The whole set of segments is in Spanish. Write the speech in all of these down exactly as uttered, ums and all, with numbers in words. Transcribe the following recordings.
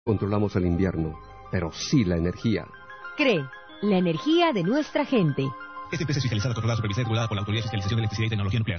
controlamos el invierno, pero sí la energía. C R E, la energía de nuestra gente. Esta empresa es fiscalizada, controlada, supervisada y regulada por la Autoridad de Fiscalización de Electricidad y Tecnología Nuclear.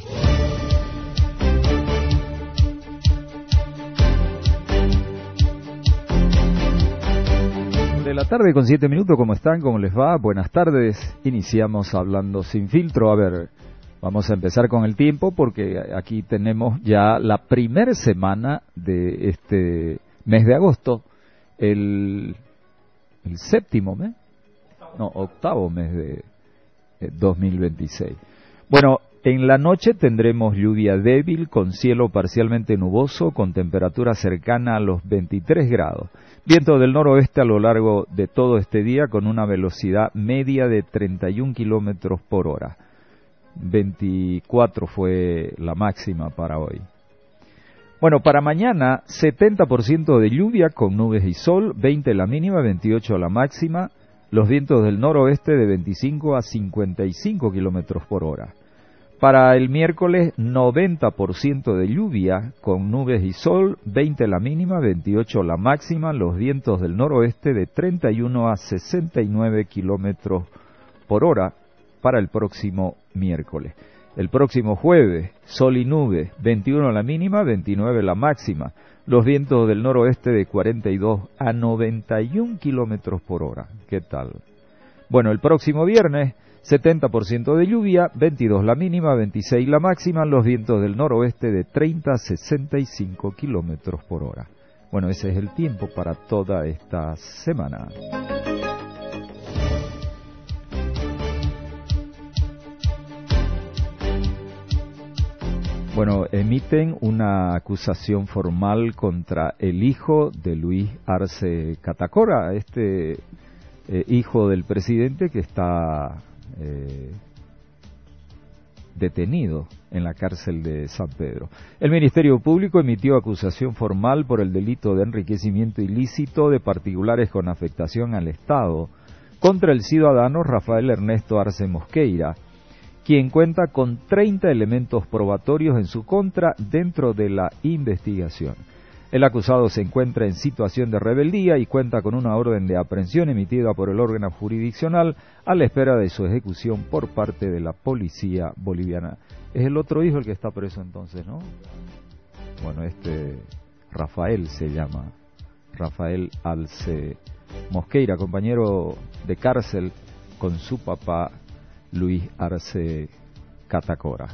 De la tarde con siete minutos, ¿cómo están? ¿Cómo les va? Buenas tardes. Iniciamos Hablando Sin Filtro. A ver, vamos a empezar con el tiempo porque aquí tenemos ya la primera semana de este mes de agosto, el, el séptimo mes, no, octavo mes de eh, dos mil veintiséis. Bueno, en la noche tendremos lluvia débil con cielo parcialmente nuboso con temperatura cercana a los veintitrés grados. Viento del noroeste a lo largo de todo este día con una velocidad media de treinta y un kilómetros por hora. veinticuatro fue la máxima para hoy. Bueno, para mañana setenta por ciento de lluvia con nubes y sol, veinte la mínima, veintiocho la máxima. Los vientos del noroeste de veinticinco a cincuenta y cinco kilómetros por hora. Para el miércoles, noventa por ciento de lluvia, con nubes y sol, veinte la mínima, veintiocho la máxima, los vientos del noroeste de treinta y uno a sesenta y nueve kilómetros por hora para el próximo miércoles. El próximo jueves, sol y nubes, veintiuno la mínima, veintinueve la máxima, los vientos del noroeste de cuarenta y dos a noventa y un kilómetros por hora. ¿Qué tal? Bueno, el próximo viernes, setenta por ciento de lluvia, veintidós la mínima, veintiséis la máxima, los vientos del noroeste de treinta a sesenta y cinco kilómetros por hora. Bueno, ese es el tiempo para toda esta semana. Bueno, emiten una acusación formal contra el hijo de Luis Arce Catacora, este eh, hijo del presidente que está Eh, detenido en la cárcel de San Pedro. El Ministerio Público emitió acusación formal por el delito de enriquecimiento ilícito de particulares con afectación al Estado contra el ciudadano Rafael Ernesto Arce Mosqueira, quien cuenta con treinta elementos probatorios en su contra dentro de la investigación. El acusado se encuentra en situación de rebeldía y cuenta con una orden de aprehensión emitida por el órgano jurisdiccional a la espera de su ejecución por parte de la policía boliviana. Es el otro hijo el que está preso entonces, ¿no? Bueno, este Rafael se llama, Rafael Arce Mosqueira, compañero de cárcel con su papá Luis Arce Catacora.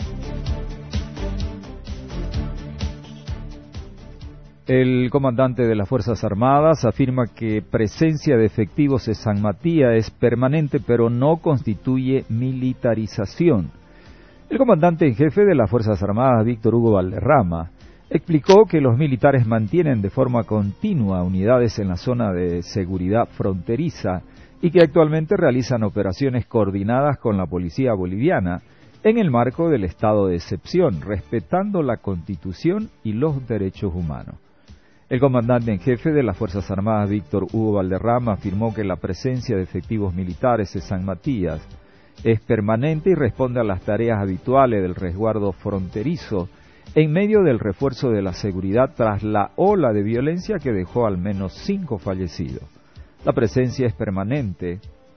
El comandante de las Fuerzas Armadas afirma que presencia de efectivos en San Matías es permanente, pero no constituye militarización. El comandante en jefe de las Fuerzas Armadas, Víctor Hugo Valderrama, explicó que los militares mantienen de forma continua unidades en la zona de seguridad fronteriza y que actualmente realizan operaciones coordinadas con la policía boliviana en el marco del estado de excepción, respetando la Constitución y los derechos humanos. El comandante en jefe de las Fuerzas Armadas, Víctor Hugo Valderrama, afirmó que la presencia de efectivos militares en San Matías es permanente y responde a las tareas habituales del resguardo fronterizo en medio del refuerzo de la seguridad tras la ola de violencia que dejó al menos cinco fallecidos. La presencia es permanente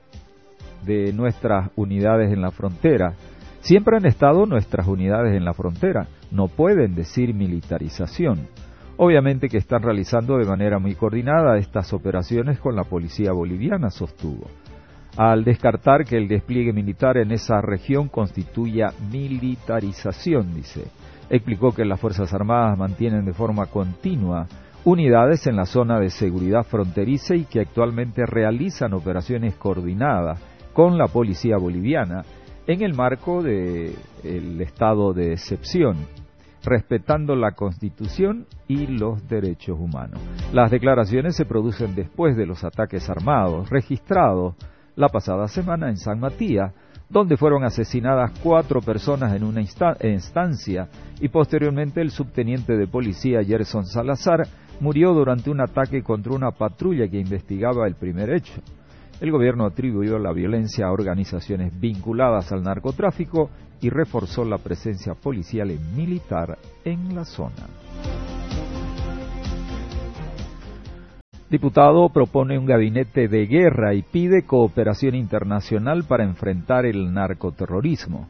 de nuestras unidades en la frontera. Siempre han estado nuestras unidades en la frontera. No pueden decir militarización. Obviamente que están realizando de manera muy coordinada estas operaciones con la policía boliviana, sostuvo, al descartar que el despliegue militar en esa región constituya militarización, dice. Explicó que las Fuerzas Armadas mantienen de forma continua unidades en la zona de seguridad fronteriza y que actualmente realizan operaciones coordinadas con la policía boliviana en el marco del estado de excepción, respetando la Constitución y los derechos humanos. Las declaraciones se producen después de los ataques armados registrados la pasada semana en San Matías, donde fueron asesinadas cuatro personas en una instancia y posteriormente el subteniente de policía Gerson Salazar murió durante un ataque contra una patrulla que investigaba el primer hecho. El gobierno atribuyó la violencia a organizaciones vinculadas al narcotráfico y reforzó la presencia policial y militar en la zona. Diputado propone un gabinete de guerra y pide cooperación internacional para enfrentar el narcoterrorismo.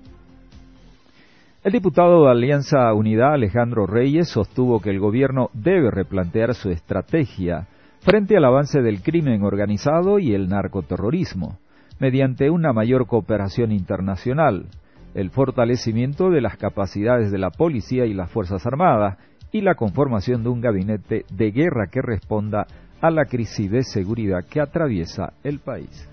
El diputado de Alianza Unidad, Alejandro Reyes, sostuvo que el gobierno debe replantear su estrategia frente al avance del crimen organizado y el narcoterrorismo, mediante una mayor cooperación internacional, el fortalecimiento de las capacidades de la policía y las Fuerzas Armadas y la conformación de un gabinete de guerra que responda a la crisis de seguridad que atraviesa el país.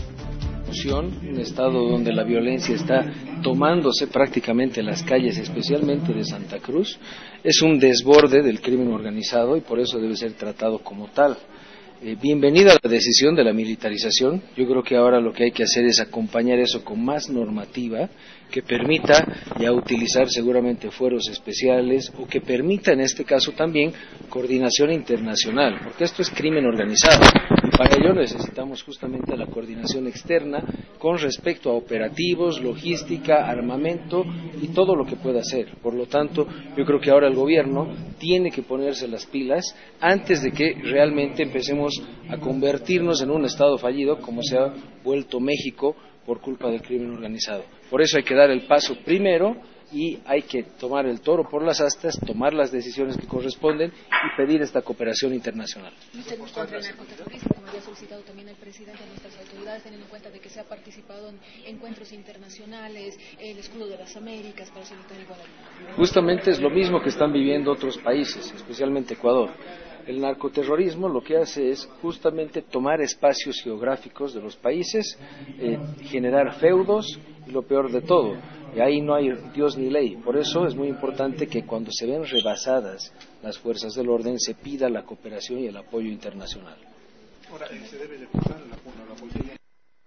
Un estado donde la violencia está tomándose prácticamente las calles, especialmente de Santa Cruz, es un desborde del crimen organizado y por eso debe ser tratado como tal. Eh, bienvenida a la decisión de la militarización. Yo creo que ahora lo que hay que hacer es acompañar eso con más normativa que permita ya utilizar seguramente fueros especiales o que permita en este caso también coordinación internacional, porque esto es crimen organizado y para ello necesitamos justamente la coordinación externa con respecto a operativos, logística, armamento y todo lo que pueda hacer. Por lo tanto, yo creo que ahora el gobierno tiene que ponerse las pilas antes de que realmente empecemos a convertirnos en un estado fallido como se ha vuelto México por culpa del crimen organizado. Por eso hay que dar el paso primero y hay que tomar el toro por las astas, tomar las decisiones que corresponden y pedir esta cooperación internacional. Lucha contra el narcoterrorismo, como había solicitado también el presidente a nuestras autoridades, teniendo en cuenta de que se ha participado en encuentros internacionales, el escudo de las Américas para solicitar igualdad. Justamente es lo mismo que están viviendo otros países, especialmente Ecuador. El narcoterrorismo lo que hace es justamente tomar espacios geográficos de los países, eh, generar feudos y lo peor de todo, y ahí no hay Dios ni ley. Por eso es muy importante que cuando se ven rebasadas las fuerzas del orden se pida la cooperación y el apoyo internacional. Ahora, ¿se debe reforzar el apoyo a la policía?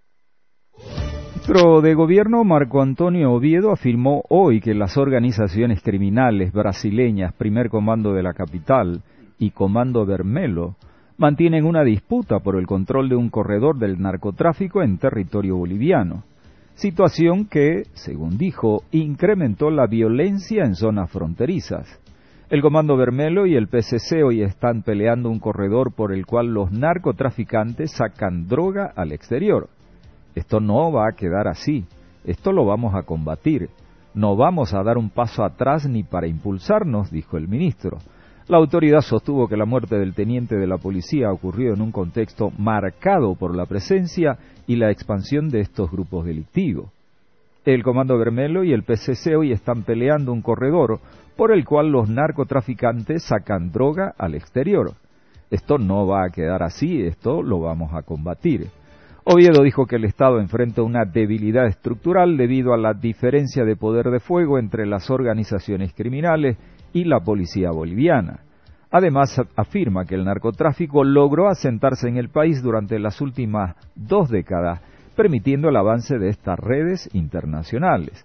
El ministro de Gobierno, Marco Antonio Oviedo, afirmó hoy que las organizaciones criminales brasileñas, Primer Comando de la Capital y Comando Vermelho, mantienen una disputa por el control de un corredor del narcotráfico en territorio boliviano, situación que, según dijo, incrementó la violencia en zonas fronterizas. El Comando Vermelho y el P C C hoy están peleando un corredor por el cual los narcotraficantes sacan droga al exterior. Esto no va a quedar así, esto lo vamos a combatir. No vamos a dar un paso atrás ni para impulsarnos, dijo el ministro. La autoridad sostuvo que la muerte del teniente de la policía ocurrió en un contexto marcado por la presencia y la expansión de estos grupos delictivos. El Comando Vermelho y el P C C hoy están peleando un corredor por el cual los narcotraficantes sacan droga al exterior. Esto no va a quedar así, esto lo vamos a combatir. Oviedo dijo que el Estado enfrenta una debilidad estructural debido a la diferencia de poder de fuego entre las organizaciones criminales y la policía boliviana. Además, afirma que el narcotráfico logró asentarse en el país durante las últimas dos décadas, permitiendo el avance de estas redes internacionales.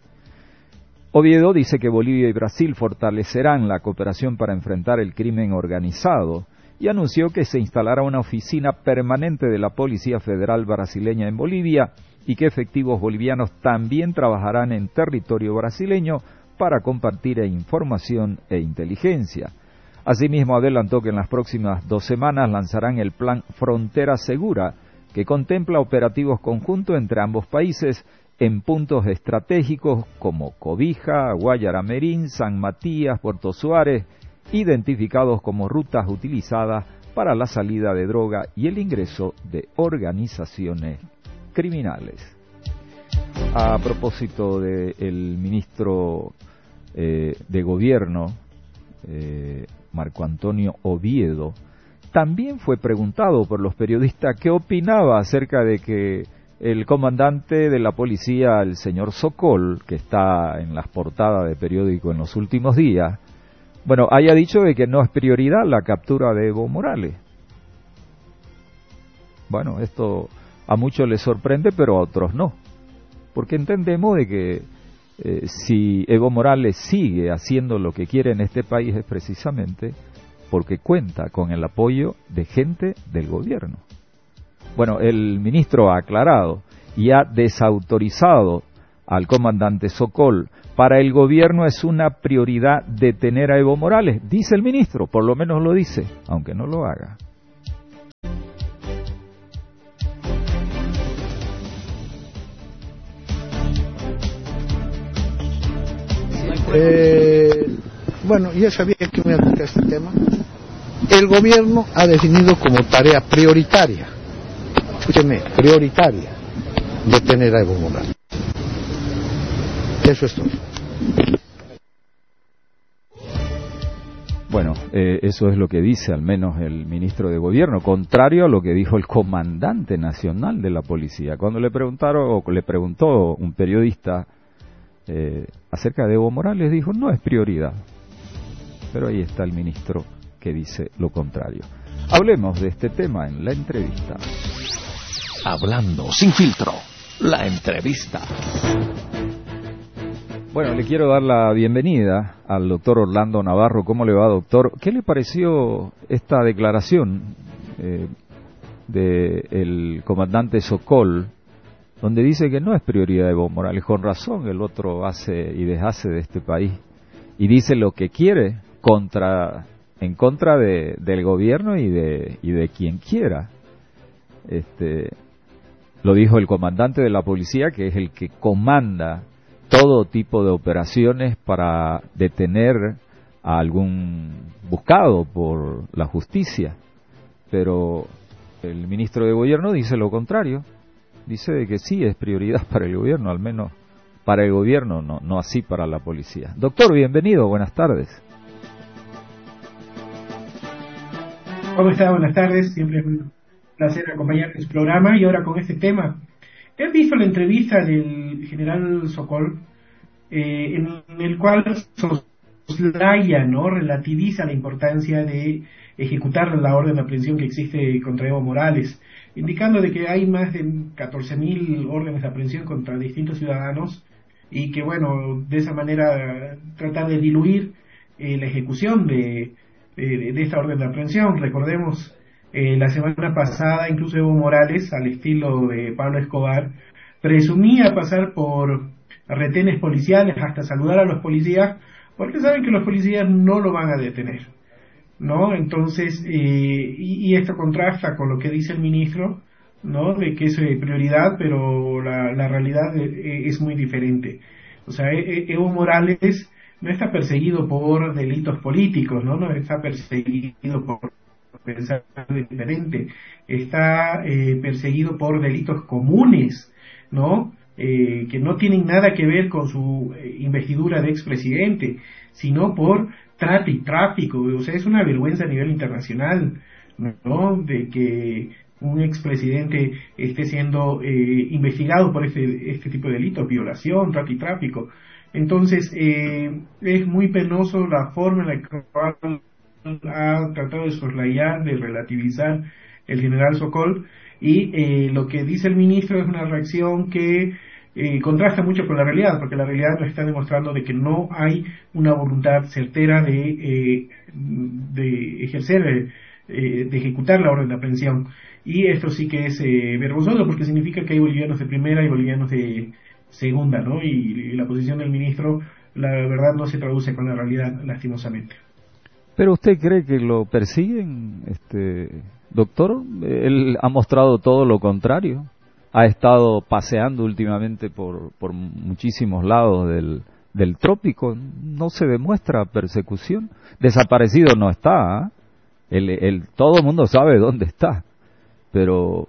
Oviedo dice que Bolivia y Brasil fortalecerán la cooperación para enfrentar el crimen organizado y anunció que se instalará una oficina permanente de la Policía Federal brasileña en Bolivia y que efectivos bolivianos también trabajarán en territorio brasileño para compartir información e inteligencia. Asimismo, adelantó que en las próximas dos semanas lanzarán el plan Frontera Segura, que contempla operativos conjuntos entre ambos países en puntos estratégicos como Cobija, Guayaramerín, San Matías, Puerto Suárez, identificados como rutas utilizadas para la salida de droga y el ingreso de organizaciones criminales. A propósito del ministro eh, de Gobierno, eh, Marco Antonio Oviedo, también fue preguntado por los periodistas qué opinaba acerca de que el comandante de la policía, el señor Sokol, que está en las portadas de periódico en los últimos días, bueno, haya dicho de que no es prioridad la captura de Evo Morales. Bueno, esto a muchos les sorprende, pero a otros no, porque entendemos de que eh, si Evo Morales sigue haciendo lo que quiere en este país es precisamente porque cuenta con el apoyo de gente del gobierno. Bueno, el ministro ha aclarado y ha desautorizado al comandante Sokol. Para el gobierno es una prioridad detener a Evo Morales, dice el ministro, por lo menos lo dice, aunque no lo haga. Eh, bueno, ya sabía que me iba a tocar este tema. El gobierno ha definido como tarea prioritaria, escúcheme, prioritaria, detener a Evo Morales. Eso es todo. Bueno, eh, eso es lo que dice al menos el ministro de Gobierno, contrario a lo que dijo el comandante nacional de la policía. Cuando le preguntaron, o le preguntó un periodista eh, acerca de Evo Morales, dijo, no es prioridad. Pero ahí está el ministro que dice lo contrario. Hablemos de este tema en la entrevista. Hablando sin filtro, la entrevista. Bueno, le quiero dar la bienvenida al doctor Orlando Navarro. ¿Cómo le va, doctor? ¿Qué le pareció esta declaración eh, del comandante Sokol, donde dice que no es prioridad de Evo Morales? Con razón, el otro hace y deshace de este país y dice lo que quiere contra, en contra de, del gobierno y de, y de quien quiera. Este, lo dijo el comandante de la policía, que es el que comanda todo tipo de operaciones para detener a algún buscado por la justicia. Pero el ministro de Gobierno dice lo contrario. Dice de que sí es prioridad para el gobierno, al menos para el gobierno, no, no así para la policía. Doctor, bienvenido, buenas tardes. ¿Cómo está? Buenas tardes, siempre es un placer acompañar en su programa y ahora con este tema. ¿Has visto la entrevista del general Sokol, eh, en el cual soslaya, ¿no?, relativiza la importancia de ejecutar la orden de aprehensión que existe contra Evo Morales, indicando de que hay más de catorce mil órdenes de aprehensión contra distintos ciudadanos y que, bueno, de esa manera tratar de diluir eh, la ejecución de, de, de esta orden de aprehensión. Recordemos, eh, la semana pasada incluso Evo Morales, al estilo de Pablo Escobar, presumía pasar por retenes policiales hasta saludar a los policías, porque saben que los policías no lo van a detener, ¿no? Entonces, eh, y, y esto contrasta con lo que dice el ministro, ¿no?, de que es eh, prioridad, pero la, la realidad eh, es muy diferente. O sea, eh, Evo Morales no está perseguido por delitos políticos, ¿no? No está perseguido por pensar diferente, está eh, perseguido por delitos comunes, ¿no?, eh, que no tienen nada que ver con su eh, investidura de expresidente, sino por trata y tráfico. O sea, es una vergüenza a nivel internacional, ¿no?, de que un expresidente esté siendo eh, investigado por este, este tipo de delitos, violación, trata y tráfico. Entonces, eh, es muy penoso la forma en la que ha tratado de soslayar, de relativizar el general Sokol, y eh, lo que dice el ministro es una reacción que eh, contrasta mucho con la realidad, porque la realidad nos está demostrando de que no hay una voluntad certera de, eh, de ejercer, eh, de ejecutar la orden de aprehensión, y esto sí que es eh, vergonzoso, porque significa que hay bolivianos de primera y bolivianos de segunda, ¿no? Y, y la posición del ministro, la verdad, no se traduce con la realidad, lastimosamente. ¿Pero usted cree que lo persiguen, este doctor? Él ha mostrado todo lo contrario. Ha estado paseando últimamente por, por muchísimos lados del, del trópico. No se demuestra persecución. Desaparecido no está, ¿eh? el, el, todo el mundo sabe dónde está. Pero,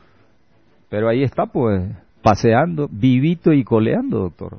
pero ahí está, pues, paseando, vivito y coleando, doctor.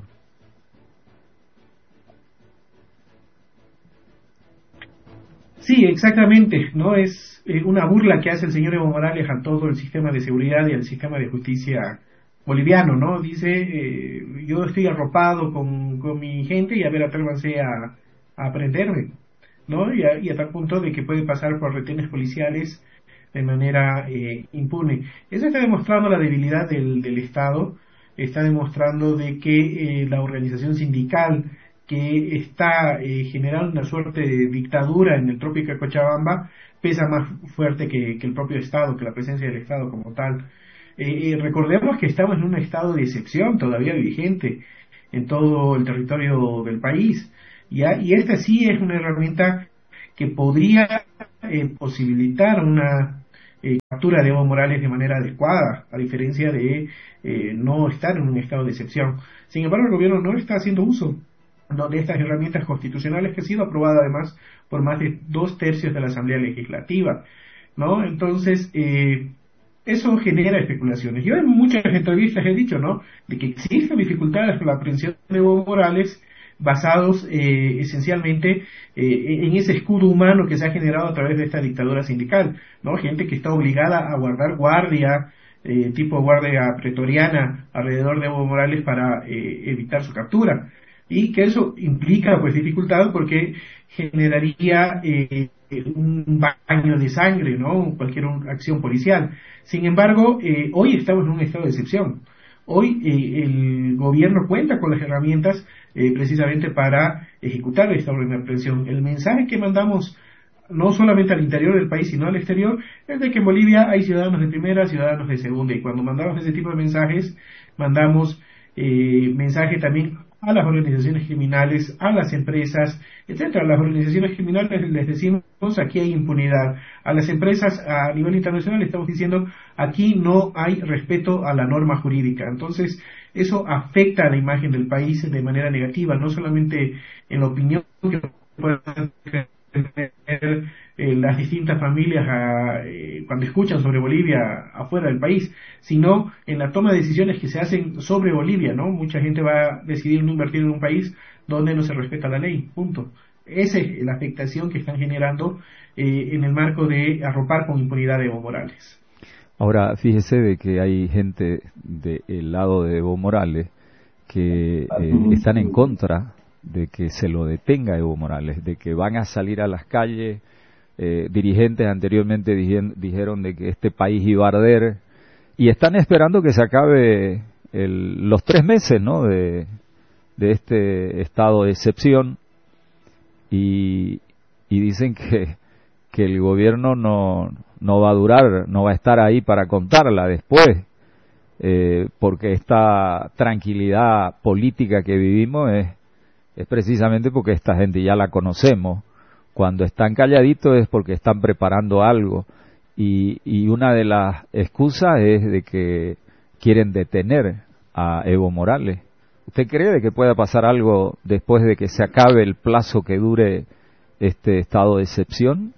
Sí, exactamente, ¿no? Es eh, una burla que hace el señor Evo Morales a todo el sistema de seguridad y al sistema de justicia boliviano, ¿no? Dice, eh, yo estoy arropado con, con mi gente y a ver, atrévanse a, a aprenderme, ¿no? Y a, y a tal punto de que puede pasar por retenes policiales de manera eh, impune. Eso está demostrando la debilidad del, del Estado, está demostrando de que eh, la organización sindical que está eh, generando una suerte de dictadura en el trópico de Cochabamba pesa más fuerte que, que el propio Estado, que la presencia del Estado como tal. Eh, eh, recordemos que estamos en un estado de excepción todavía vigente en todo el territorio del país, ¿ya? Y esta sí es una herramienta que podría eh, posibilitar una eh, captura de Evo Morales de manera adecuada, a diferencia de eh, no estar en un estado de excepción. Sin embargo, el gobierno no está haciendo uso de estas herramientas constitucionales que ha sido aprobada además por más de dos tercios de la Asamblea Legislativa, ¿no? Entonces, eh, eso genera especulaciones. Yo en muchas entrevistas he dicho, ¿no?, de que existen dificultades con la aprehensión de Evo Morales basados eh, esencialmente eh, en ese escudo humano que se ha generado a través de esta dictadura sindical, ¿no? Gente que está obligada a guardar guardia, eh, tipo guardia pretoriana alrededor de Evo Morales para eh, evitar su captura, y que eso implica pues dificultad porque generaría eh, un baño de sangre, ¿no?, cualquier acción policial. Sin embargo, eh, hoy estamos en un estado de excepción. Hoy eh, el gobierno cuenta con las herramientas eh, precisamente para ejecutar esta orden de aprehensión. El mensaje que mandamos no solamente al interior del país, sino al exterior, es de que en Bolivia hay ciudadanos de primera, ciudadanos de segunda, y cuando mandamos ese tipo de mensajes, mandamos eh, mensaje también a las organizaciones criminales, a las empresas, etcétera. A las organizaciones criminales les decimos, aquí hay impunidad. A las empresas a nivel internacional estamos diciendo, aquí no hay respeto a la norma jurídica. Entonces, eso afecta a la imagen del país de manera negativa, no solamente en la opinión que pueden tener eh, las distintas familias a, eh, cuando escuchan sobre Bolivia afuera del país, sino en la toma de decisiones que se hacen sobre Bolivia, ¿no? Mucha gente va a decidir no invertir en un país donde no se respeta la ley, punto. Esa es la afectación que están generando eh, en el marco de arropar con impunidad a Evo Morales. Ahora, fíjese de que hay gente del lado de Evo Morales que eh, están en contra de que se lo detenga Evo Morales, de que van a salir a las calles. Eh, dirigentes anteriormente dijeron, dijeron de que este país iba a arder, y están esperando que se acabe el, los tres meses, ¿no?, de, de este estado de excepción, y, y dicen que, que el gobierno no, no va a durar, no va a estar ahí para contarla después, eh, porque esta tranquilidad política que vivimos es es precisamente porque esta gente ya la conocemos. Cuando están calladitos es porque están preparando algo, y, y una de las excusas es de que quieren detener a Evo Morales. ¿Usted cree de que pueda pasar algo después de que se acabe el plazo que dure este estado de excepción?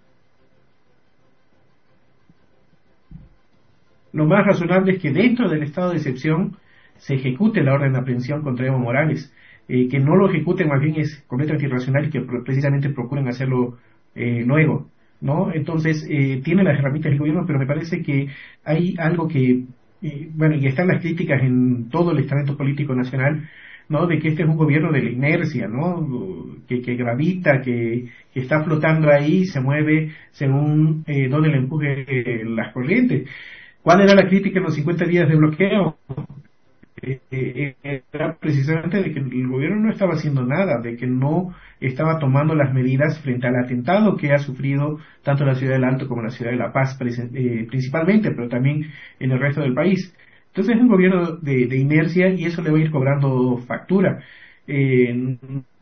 Lo más razonable es que dentro del estado de excepción se ejecute la orden de aprehensión contra Evo Morales. Eh, que no lo ejecuten más bien es completamente irracional, y que pro- precisamente procuren hacerlo eh, luego, ¿no? Entonces, eh, tiene las herramientas del gobierno, pero me parece que hay algo que, eh, bueno, y están las críticas en todo el estamento político nacional, ¿no?, de que este es un gobierno de la inercia, ¿no?, que, que gravita, que, que está flotando ahí, se mueve según eh, donde le empuje eh, las corrientes. ¿Cuál era la crítica en los cincuenta días de bloqueo? Eh, eh, era precisamente de que el gobierno no estaba haciendo nada, de que no estaba tomando las medidas frente al atentado que ha sufrido tanto la ciudad del Alto como la ciudad de La Paz, eh, principalmente, pero también en el resto del país. Entonces es un gobierno de, de inercia, y eso le va a ir cobrando factura, eh,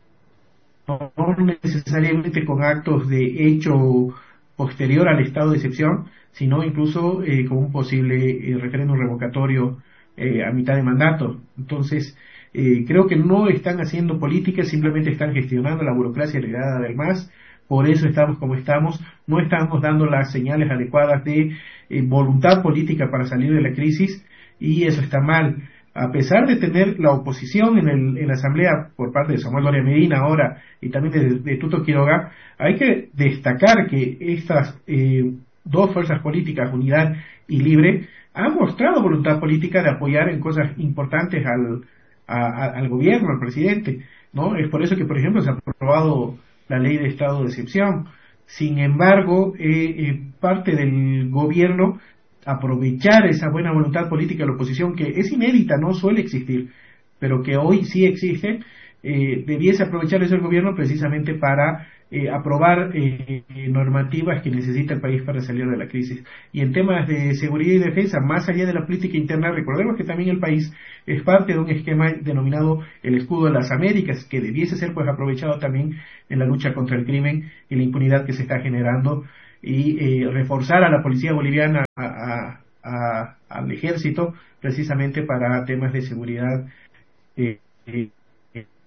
no, no necesariamente con actos de hecho posterior al estado de excepción, sino incluso eh, con un posible eh, referéndum revocatorio Eh, a mitad de mandato. Entonces, eh, creo que no están haciendo política, simplemente están gestionando la burocracia heredada del M A S. Por eso estamos como estamos, no estamos dando las señales adecuadas de eh, voluntad política para salir de la crisis, y eso está mal. A pesar de tener la oposición en, el, en la Asamblea por parte de Samuel Doria Medina ahora, y también de, de Tuto Quiroga, hay que destacar que estas eh, dos fuerzas políticas, Unidad y Libre, han mostrado voluntad política de apoyar en cosas importantes al, a, a, al gobierno, al presidente, ¿no? Es por eso que, por ejemplo, se ha aprobado la ley de estado de excepción. Sin embargo, eh, eh, parte del gobierno aprovechar esa buena voluntad política de la oposición, que es inédita, no suele existir, pero que hoy sí existe, eh, debiese aprovechar eso el gobierno precisamente para eh, aprobar eh, normativas que necesita el país para salir de la crisis. Y en temas de seguridad y defensa, más allá de la política interna, recordemos que también el país es parte de un esquema denominado el escudo de las Américas, que debiese ser pues aprovechado también en la lucha contra el crimen y la impunidad que se está generando, y eh, reforzar a la policía boliviana, a, a, a, al ejército, precisamente para temas de seguridad eh, eh,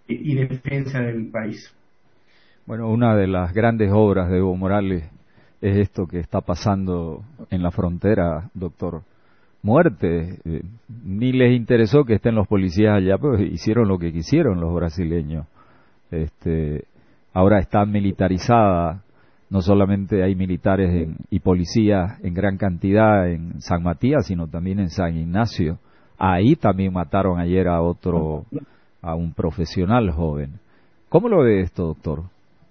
y defensa del país. Bueno, una de las grandes obras de Evo Morales es esto que está pasando en la frontera, doctor. Muerte, eh, ni les interesó que estén los policías allá, pues hicieron lo que quisieron los brasileños. Este, ahora está militarizada, no solamente hay militares en, y policías en gran cantidad en San Matías, sino también en San Ignacio. Ahí también mataron ayer a otro, a un profesional joven. ¿Cómo lo ve esto, doctor?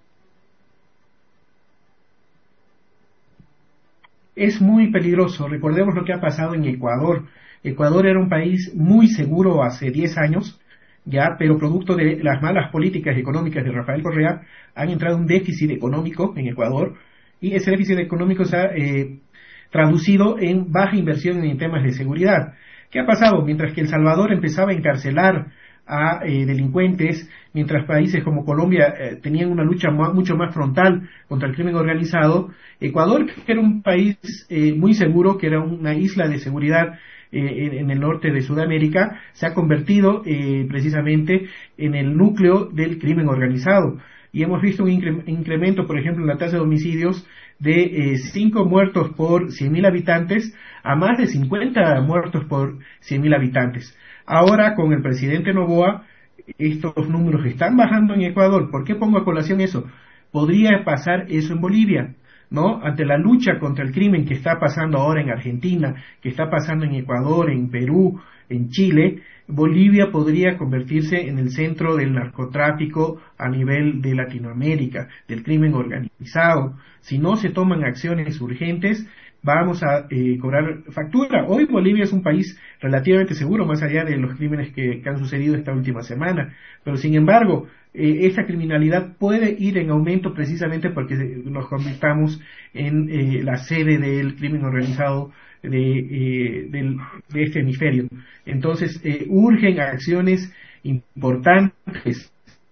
Es muy peligroso. Recordemos lo que ha pasado en Ecuador. Ecuador era un país muy seguro hace diez años, ya, pero producto de las malas políticas económicas de Rafael Correa, han entrado un déficit económico en Ecuador, y ese déficit económico se ha eh, traducido en baja inversión en temas de seguridad. ¿Qué ha pasado? Mientras que El Salvador empezaba a encarcelar a eh, delincuentes, mientras países como Colombia eh, tenían una lucha más, mucho más frontal contra el crimen organizado, Ecuador, que era un país eh, muy seguro, que era una isla de seguridad eh, en, en el norte de Sudamérica, se ha convertido eh, precisamente en el núcleo del crimen organizado. Y hemos visto un incre- incremento, por ejemplo, en la tasa de homicidios de cinco eh, muertos por cien mil habitantes a más de cincuenta muertos por cien mil habitantes. Ahora, con el presidente Noboa, estos números están bajando en Ecuador. ¿Por qué pongo a colación eso? Podría pasar eso en Bolivia, ¿no? Ante la lucha contra el crimen que está pasando ahora en Argentina, que está pasando en Ecuador, en Perú, en Chile, Bolivia podría convertirse en el centro del narcotráfico a nivel de Latinoamérica, del crimen organizado. Si no se toman acciones urgentes, vamos a eh, cobrar factura. Hoy Bolivia es un país relativamente seguro, más allá de los crímenes que, que han sucedido esta última semana, pero sin embargo, eh, esta criminalidad puede ir en aumento precisamente porque nos convirtamos en eh, la sede del crimen organizado de, eh, del, de este hemisferio. Entonces, eh, urgen acciones importantes,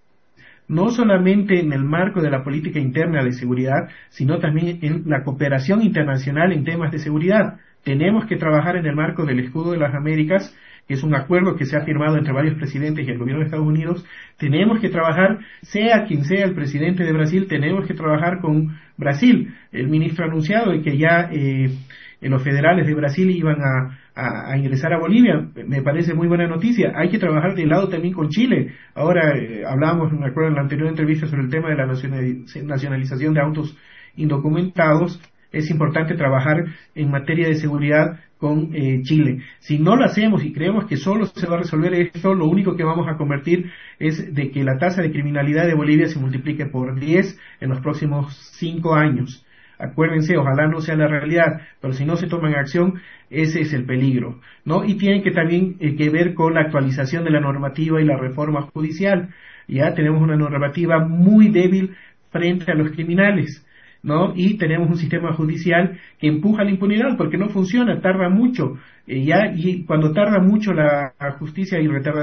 no solamente en el marco de la política interna de seguridad, sino también en la cooperación internacional en temas de seguridad. Tenemos que trabajar en el marco del Escudo de las Américas, que es un acuerdo que se ha firmado entre varios presidentes y el gobierno de Estados Unidos. Tenemos que trabajar, sea quien sea el presidente de Brasil, tenemos que trabajar con Brasil. El ministro ha anunciado que ya eh, los federales de Brasil iban a A, a ingresar a Bolivia. Me parece muy buena noticia. Hay que trabajar de lado también con Chile. Ahora eh, hablábamos, me acuerdo en la anterior entrevista, sobre el tema de la nacionalización de autos indocumentados. Es importante trabajar en materia de seguridad con eh, Chile. Si no lo hacemos y creemos que solo se va a resolver esto, lo único que vamos a convertir es de que la tasa de criminalidad de Bolivia se multiplique por diez en los próximos cinco años. Acuérdense, ojalá no sea la realidad, pero si no se toman acción, ese es el peligro, ¿no? Y tienen que también eh, que ver con la actualización de la normativa y la reforma judicial. Ya tenemos una normativa muy débil frente a los criminales, ¿no? Y tenemos un sistema judicial que empuja la impunidad porque no funciona, tarda mucho, eh, ya, y cuando tarda mucho la justicia y retarda